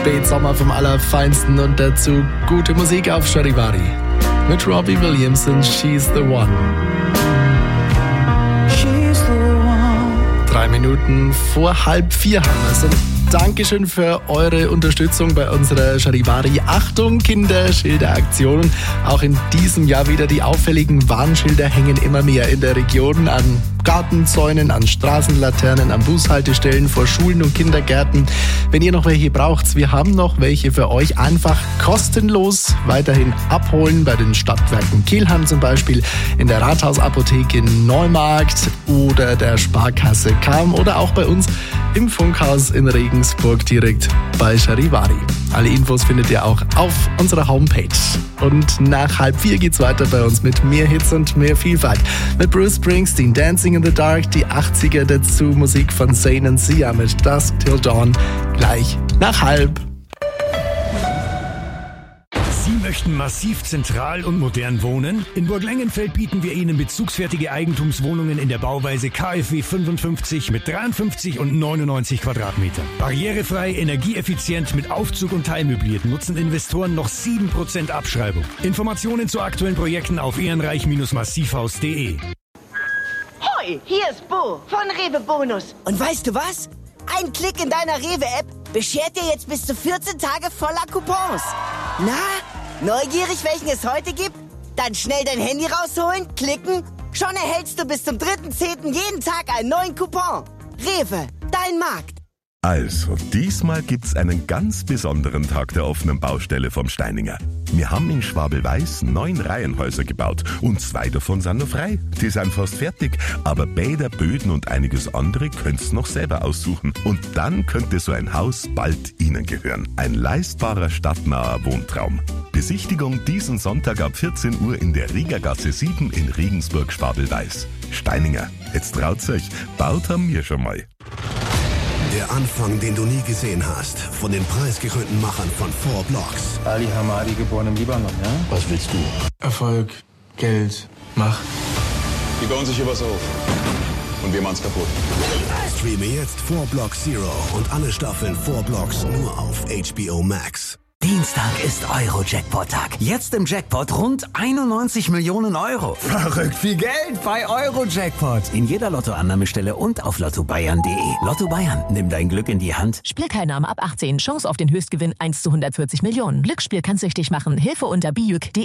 Spätsommer vom Allerfeinsten und dazu gute Musik auf Charivari. Mit Robbie Williams und She's the One. She's the one. 3 Minuten vor 3:30 haben wir es. Dankeschön für eure Unterstützung bei unserer Charivari Achtung Kinderschilderaktion. Auch in diesem Jahr wieder die auffälligen Warnschilder hängen immer mehr in der Region an Gartenzäunen, an Straßenlaternen, an Bushaltestellen, vor Schulen und Kindergärten. Wenn ihr noch welche braucht, wir haben noch welche für euch. Einfach kostenlos weiterhin abholen bei den Stadtwerken Kelheim zum Beispiel, in der Rathausapotheke in Neumarkt oder der Sparkasse Cham oder auch bei uns im Funkhaus in Regensburg direkt bei Charivari. Alle Infos findet ihr auch auf unserer Homepage. Und nach 3:30 geht's weiter bei uns mit mehr Hits und mehr Vielfalt. Mit Bruce Springsteen, Dancing in the Dark, die 80er dazu, Musik von Zayn und Sia mit Dusk Till Dawn, gleich nach 3:30. Sie möchten massiv zentral und modern wohnen? In Burglengenfeld bieten wir Ihnen bezugsfertige Eigentumswohnungen in der Bauweise KfW 55 mit 53 und 99 Quadratmetern. Barrierefrei, energieeffizient mit Aufzug und teilmöbliert nutzen Investoren noch 7% Abschreibung. Informationen zu aktuellen Projekten auf ehrenreich-massivhaus.de. Hoi, hier ist Bo von Rewe Bonus. Und weißt du was? Ein Klick in deiner Rewe-App beschert dir jetzt bis zu 14 Tage voller Coupons. Na, neugierig, welchen es heute gibt? Dann schnell dein Handy rausholen, klicken. Schon erhältst du bis zum 3.10. jeden Tag einen neuen Coupon. Rewe, dein Markt. Also, diesmal gibt's einen ganz besonderen Tag der offenen Baustelle vom Steininger. Wir haben in Schwabel-Weiß 9 Reihenhäuser gebaut und 2 davon sind noch frei. Die sind fast fertig, aber Bäder, Böden und einiges andere könnt's noch selber aussuchen. Und dann könnte so ein Haus bald Ihnen gehören. Ein leistbarer, stadtnaher Wohntraum. Besichtigung diesen Sonntag ab 14 Uhr in der Riegergasse 7 in Regensburg-Schwabel-Weiß. Steininger, jetzt traut's euch, baut haben wir schon mal. Der Anfang, den du nie gesehen hast, von den preisgekrönten Machern von 4 Blocks. Ali Hamadi, geboren im Libanon, ja? Was willst du? Erfolg, Geld, Macht. Die bauen sich hier was auf. Und wir machen's kaputt. Streame jetzt 4 Blocks Zero und alle Staffeln 4 Blocks nur auf HBO Max. Dienstag ist Euro-Jackpot-Tag. Jetzt im Jackpot rund 91 Millionen Euro. Verrückt viel Geld bei Euro-Jackpot. In jeder Lottoannahmestelle und auf lottobayern.de. Lotto Bayern, nimm dein Glück in die Hand. Spielteilnahme ab 18. Chance auf den Höchstgewinn 1 zu 140 Millionen. Glücksspiel kann süchtig machen. Hilfe unter bijuk.de.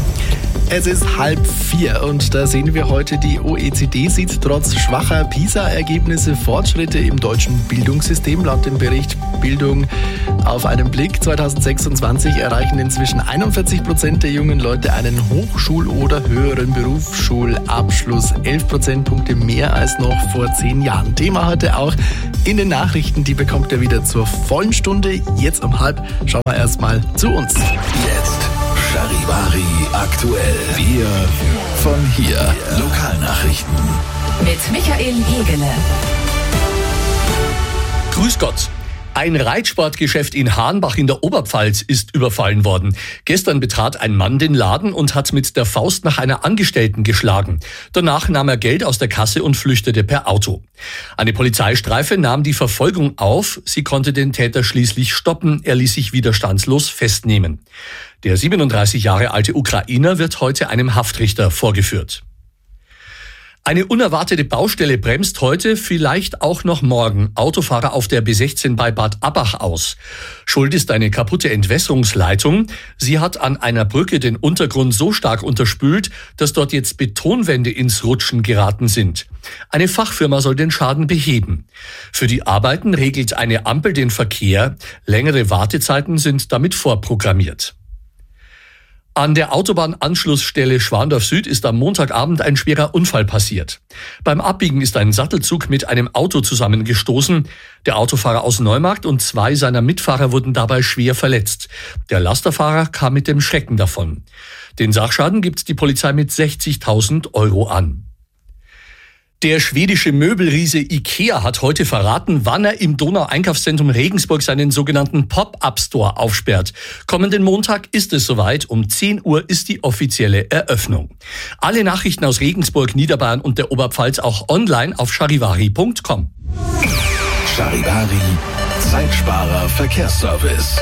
Es ist 3:30 und da sehen wir heute, die OECD sieht trotz schwacher PISA-Ergebnisse Fortschritte im deutschen Bildungssystem. Laut dem Bericht Bildung auf einen Blick 2026 erreichen inzwischen 41% der jungen Leute einen Hochschul- oder höheren Berufsschulabschluss. 11 Prozentpunkte mehr als noch vor 10 Jahren. Thema heute auch in den Nachrichten. Die bekommt ihr wieder zur vollen Stunde. Jetzt um 3:30 schauen wir erstmal zu uns. Jetzt Charivari aktuell. Wir von hier. Lokalnachrichten. Mit Michael Hegele. Grüß Gott. Ein Reitsportgeschäft in Hahnbach in der Oberpfalz ist überfallen worden. Gestern betrat ein Mann den Laden und hat mit der Faust nach einer Angestellten geschlagen. Danach nahm er Geld aus der Kasse und flüchtete per Auto. Eine Polizeistreife nahm die Verfolgung auf. Sie konnte den Täter schließlich stoppen. Er ließ sich widerstandslos festnehmen. Der 37 Jahre alte Ukrainer wird heute einem Haftrichter vorgeführt. Eine unerwartete Baustelle bremst heute, vielleicht auch noch morgen, Autofahrer auf der B16 bei Bad Abbach aus. Schuld ist eine kaputte Entwässerungsleitung. Sie hat an einer Brücke den Untergrund so stark unterspült, dass dort jetzt Betonwände ins Rutschen geraten sind. Eine Fachfirma soll den Schaden beheben. Für die Arbeiten regelt eine Ampel den Verkehr. Längere Wartezeiten sind damit vorprogrammiert. An der Autobahnanschlussstelle Schwandorf Süd ist am Montagabend ein schwerer Unfall passiert. Beim Abbiegen ist ein Sattelzug mit einem Auto zusammengestoßen. Der Autofahrer aus Neumarkt und 2 seiner Mitfahrer wurden dabei schwer verletzt. Der Lasterfahrer kam mit dem Schrecken davon. Den Sachschaden gibt die Polizei mit 60.000 Euro an. Der schwedische Möbelriese IKEA hat heute verraten, wann er im Donau-Einkaufszentrum Regensburg seinen sogenannten Pop-Up-Store aufsperrt. Kommenden Montag ist es soweit. Um 10 Uhr ist die offizielle Eröffnung. Alle Nachrichten aus Regensburg, Niederbayern und der Oberpfalz auch online auf charivari.com. Charivari Zeitsparer Verkehrsservice.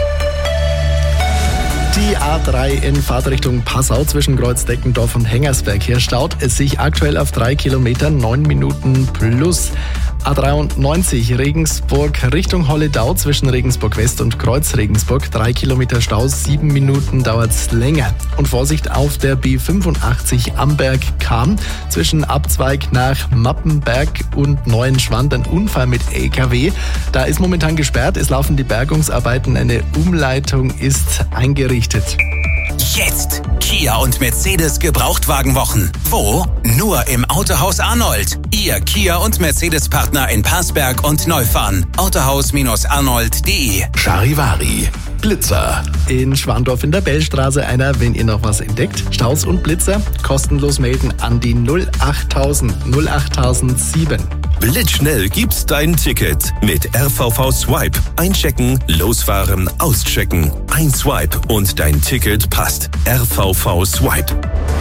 Die A3 in Fahrtrichtung Passau zwischen Kreuzdeckendorf und Hengersberg. Hier staut es sich aktuell auf 3 Kilometern, 9 Minuten plus. A93 Regensburg Richtung Holledau zwischen Regensburg West und Kreuz Regensburg. 3 Kilometer Stau, 7 Minuten dauert's länger. Und Vorsicht auf der B85 Amberg-Cham zwischen Abzweig nach Mappenberg und Neuenschwand. Ein Unfall mit LKW. Da ist momentan gesperrt. Es laufen die Bergungsarbeiten. Eine Umleitung ist eingerichtet. Jetzt Kia und Mercedes Gebrauchtwagenwochen. Wo? Nur im Autohaus Arnold. Ihr Kia und Mercedes Partner in Parsberg und Neufahren. Autohaus-arnold.de. Charivari. Blitzer. In Schwandorf in der Bellstraße einer, wenn ihr noch was entdeckt. Staus und Blitzer kostenlos melden an die 08000 08007. Blitzschnell gibt's dein Ticket mit RVV Swipe. Einchecken, losfahren, auschecken. Ein Swipe und dein Ticket passt. RVV Swipe.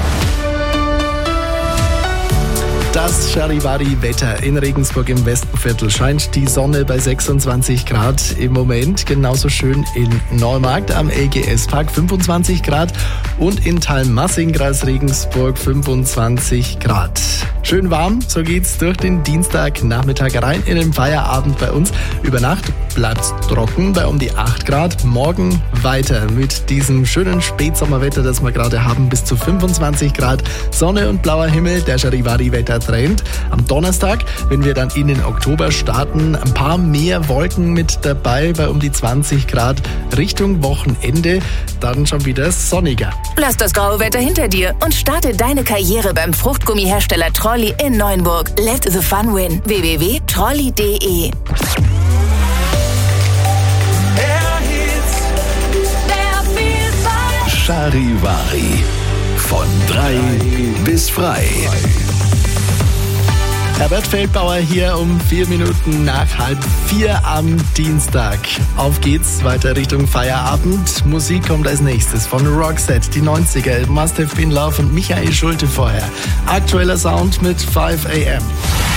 Das Charivari-Wetter in Regensburg im Westenviertel scheint die Sonne bei 26 Grad im Moment. Genauso schön in Neumarkt am LGS-Park 25 Grad und in Talmassing, Kreis Regensburg 25 Grad. Schön warm, so geht's durch den Dienstagnachmittag rein in den Feierabend bei uns. Über Nacht bleibt's trocken bei um die 8 Grad. Morgen weiter mit diesem schönen Spätsommerwetter, das wir gerade haben, bis zu 25 Grad. Sonne und blauer Himmel, der Charivari-Wetter-Trend. Am Donnerstag, wenn wir dann in den Oktober starten, ein paar mehr Wolken mit dabei bei um die 20 Grad. Richtung Wochenende dann schon wieder sonniger. Lass das graue Wetter hinter dir und starte deine Karriere beim Fruchtgummihersteller Trolli in Neuenburg. Let the fun win. www.trolli.de. Charivari. Von 3 bis frei. Herbert Feldbauer hier um 4 Minuten nach 3:30 am Dienstag. Auf geht's, weiter Richtung Feierabend. Musik kommt als nächstes von Roxette, die 90er, Must Have Been Love und Michael Schulte vorher. Aktueller Sound mit 5 AM.